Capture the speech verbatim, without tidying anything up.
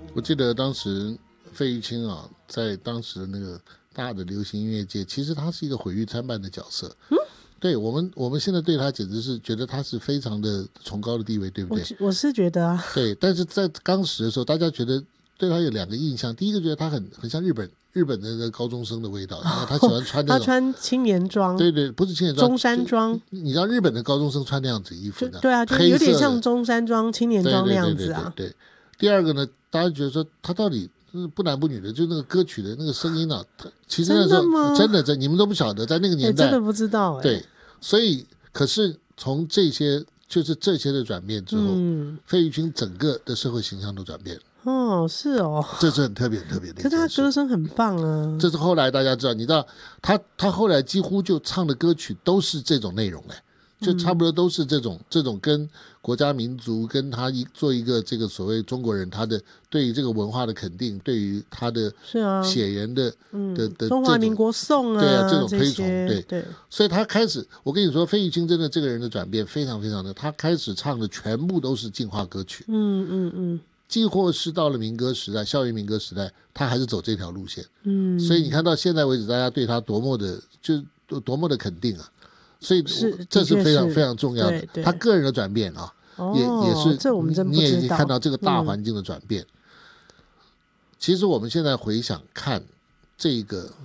我记得当时费玉清啊，在当时的那个大的流行音乐界，其实他是一个毁誉参半的角色。嗯，对我们，我们现在对他简直是觉得他是非常的崇高的地位，对不对？ 我, 我是觉得啊， 对，但是在当时的时候，大家觉得对他有两个印象，第一个觉得他很很像日本日本的那个高中生的味道，然后他喜欢穿那种他穿青年装， 对对，不是青年装， 中山装。 你知道日本的高中生穿那样子衣服的， 对啊，就有点像中山装、青年装那样子啊。 对对对对对。第二个呢，大家觉得说他到底不男不女的，就那个歌曲的那个声音啊，其实那时候真的真你们都不晓得，在那个年代、 欸、真的不知道、欸、 对，所以可是从这些就是这些的转变之后，嗯，费玉清整个的社会形象都转变了。 哦，是哦， 这是很特别很特别的一件事。 可是他歌声很棒啊。 这是后来大家知道，你知道他他后来几乎就唱的歌曲都是这种内容哎。就差不多都是这种、嗯、这种跟国家民族跟他一做一个这个所谓中国人他的对于这个文化的肯定，对于他的血缘的、 嗯、 的的中华民国颂啊， 对啊，这种推崇，对对， 所以他开始，我跟你说，费玉清真的这个人的转变非常非常的，他开始唱的全部都是进化歌曲， 嗯嗯嗯， 几乎是到了民歌时代，校园民歌时代，他还是走这条路线，嗯，所以你看到现在为止，大家对他多么的就多么的肯定啊。所以这是非常非常重要的，他个人的转变啊， 哦、 也也是这我们真不知道， 你也已经看到这个大环境的转变。嗯、其实我们现在回想看这个